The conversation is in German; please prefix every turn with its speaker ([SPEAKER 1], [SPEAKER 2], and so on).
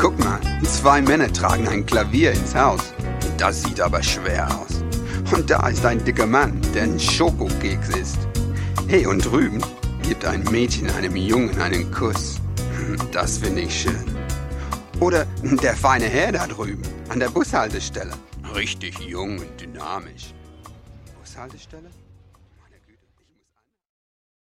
[SPEAKER 1] Guck mal, 2 Männer tragen ein Klavier ins Haus. Das sieht aber schwer aus. Und da ist ein dicker Mann, der einen Schokokeks isst. Hey, und drüben gibt ein Mädchen einem Jungen einen Kuss. Das finde ich schön. Oder der feine Herr da drüben, an der Bushaltestelle. Richtig jung und dynamisch. Bushaltestelle?